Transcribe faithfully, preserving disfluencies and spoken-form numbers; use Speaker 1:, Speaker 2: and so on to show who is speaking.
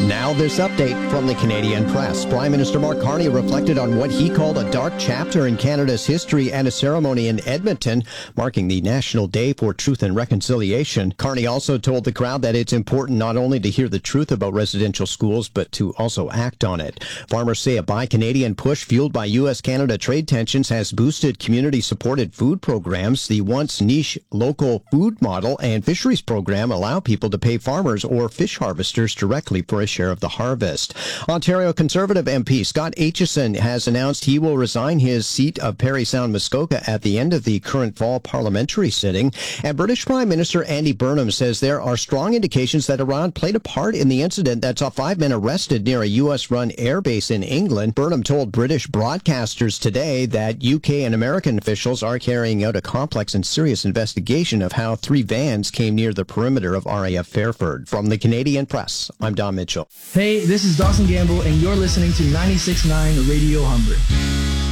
Speaker 1: Now this update from the Canadian Press. Prime Minister Mark Carney reflected on what he called a dark chapter in Canada's history at a ceremony in Edmonton, marking the National Day for Truth and Reconciliation. Carney also told the crowd that it's important not only to hear the truth about residential schools, but to also act on it. Farmers say a Buy Canadian push fueled by U S Canada trade tensions has boosted community-supported food programs. The once niche local food model and fisheries program allow people to pay farmers or fish harvesters directly for a share of the harvest. Ontario Conservative M P Scott Aitchison has announced he will resign his seat of Parry Sound Muskoka at the end of the current fall parliamentary sitting. And British Prime Minister Andy Burnham says there are strong indications that Iran played a part in the incident that saw five men arrested near a U S-run airbase in England. Burnham told British broadcasters today that U K and American officials are carrying out a complex and serious investigation of how three vans came near the perimeter of R A F Fairford. From the Canadian Press, I'm Don Mitchell.
Speaker 2: Hey, this is Dawson Gamble, and you're listening to ninety-six point nine Radio Humber.